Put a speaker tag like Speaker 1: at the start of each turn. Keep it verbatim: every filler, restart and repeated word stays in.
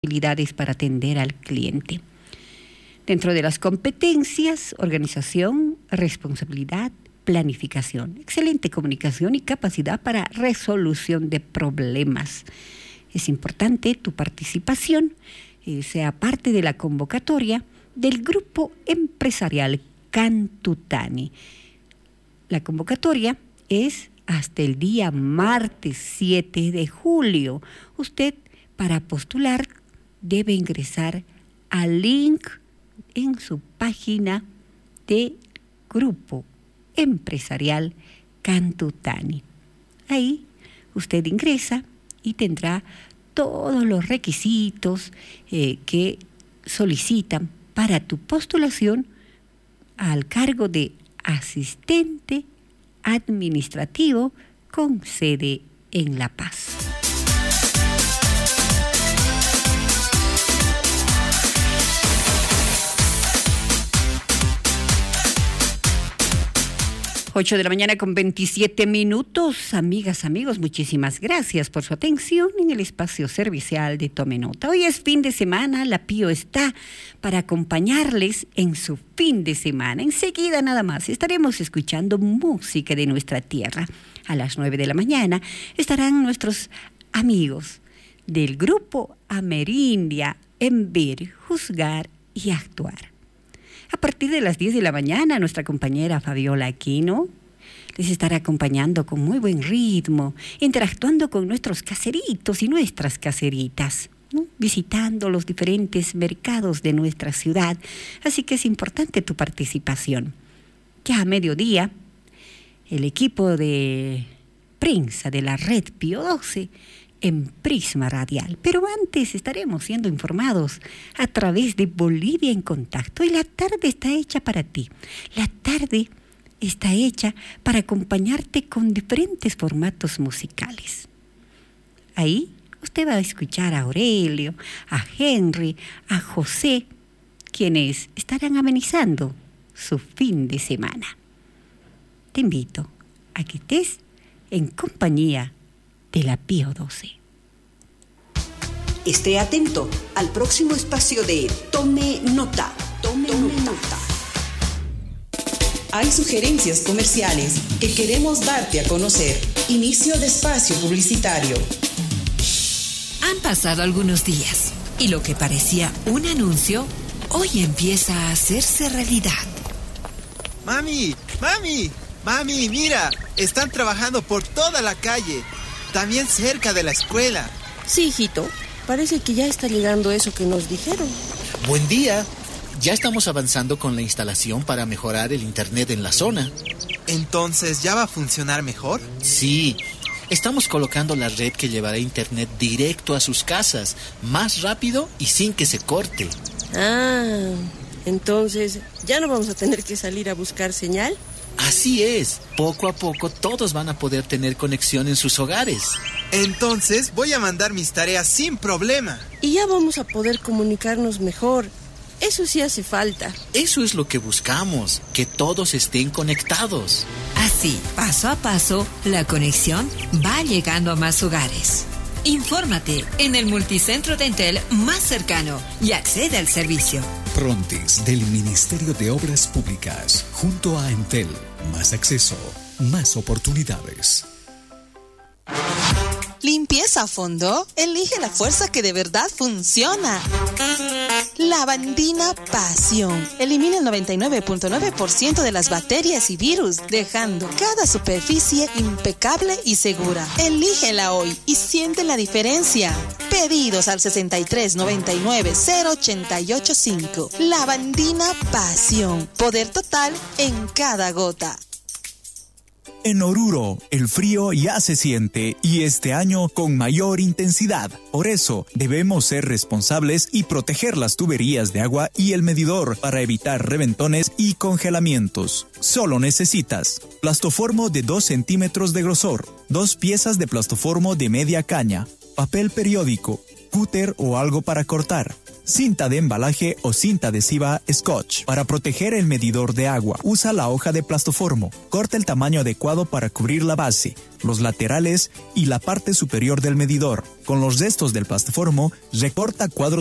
Speaker 1: habilidades para atender al cliente. Dentro de las competencias, organización, responsabilidad, planificación, excelente comunicación y capacidad para resolución de problemas. Es importante tu participación, eh, sea parte de la convocatoria del Grupo Empresarial Cantutani. La convocatoria es hasta el día martes siete de julio. Usted, para postular, debe ingresar al link en su página de Grupo Empresarial Cantutani. Ahí usted ingresa y tendrá todos los requisitos eh, que solicitan para tu postulación al cargo de asistente administrativo con sede en La Paz. ocho de la mañana con veintisiete minutos. Amigas, amigos, muchísimas gracias por su atención en el espacio servicial de Tome Nota. Hoy es fin de semana, la Pío está para acompañarles en su fin de semana. Enseguida nada más estaremos escuchando música de nuestra tierra. A las nueve de la mañana estarán nuestros amigos del grupo Amerindia en Ver, Juzgar y Actuar. A partir de las diez de la mañana, nuestra compañera Fabiola Aquino les estará acompañando con muy buen ritmo, interactuando con nuestros caseritos y nuestras caseritas, ¿no? Visitando los diferentes mercados de nuestra ciudad. Así que es importante tu participación. Ya a mediodía, el equipo de prensa de la red Pío doce en Prisma Radial. Pero antes estaremos siendo informados a través de Bolivia en Contacto. Y la tarde está hecha para ti. La tarde está hecha para acompañarte con diferentes formatos musicales. Ahí usted va a escuchar a Aurelio, a Henry, a José, quienes estarán amenizando su fin de semana. Te invito a que estés en compañía de la Pío doce.
Speaker 2: Esté atento al próximo espacio de Tome Nota. Tome, Tome Nota. Nota. Hay sugerencias comerciales que queremos darte a conocer. Inicio de espacio publicitario.
Speaker 3: Han pasado algunos días y lo que parecía un anuncio hoy empieza a hacerse realidad.
Speaker 4: Mami, mami, mami, mira, están trabajando por toda la calle. También cerca de la escuela.
Speaker 5: Sí, hijito. Parece que ya está llegando eso que nos dijeron.
Speaker 6: Buen día. Ya estamos avanzando con la instalación para mejorar el internet en la zona.
Speaker 4: ¿Entonces ya va a funcionar mejor?
Speaker 6: Sí. Estamos colocando la red que llevará internet directo a sus casas, más rápido y sin que se corte.
Speaker 5: Ah, entonces, ¿ya no vamos a tener que salir a buscar señal?
Speaker 6: Así es, poco a poco todos van a poder tener conexión en sus hogares.
Speaker 4: Entonces voy a mandar mis tareas sin problema.
Speaker 5: Y ya vamos a poder comunicarnos mejor. Eso sí hace falta.
Speaker 6: Eso es lo que buscamos, que todos estén conectados.
Speaker 3: Así, paso a paso, la conexión va llegando a más hogares. Infórmate en el multicentro de Entel más cercano y accede al servicio.
Speaker 7: Prontis del Ministerio de Obras Públicas, junto a Entel, más acceso, más oportunidades.
Speaker 8: ¿Limpieza a fondo? Elige la fuerza que de verdad funciona. Lavandina Pasión. Elimina el noventa y nueve punto nueve por ciento de las bacterias y virus, dejando cada superficie impecable y segura. Elígela hoy y siente la diferencia. Pedidos al sesenta y tres noventa y nueve cero ochenta y ocho cinco. Lavandina Pasión. Poder total en cada gota.
Speaker 9: En Oruro, el frío ya se siente y este año con mayor intensidad. Por eso, debemos ser responsables y proteger las tuberías de agua y el medidor para evitar reventones y congelamientos. Solo necesitas plastoformo de dos centímetros de grosor, dos piezas de plastoformo de media caña, papel periódico, cúter o algo para cortar, cinta de embalaje o cinta adhesiva Scotch. Para proteger el medidor de agua, usa la hoja de plastoformo. Corta el tamaño adecuado para cubrir la base, los laterales y la parte superior del medidor. Con los restos del plastoformo, recorta cuadros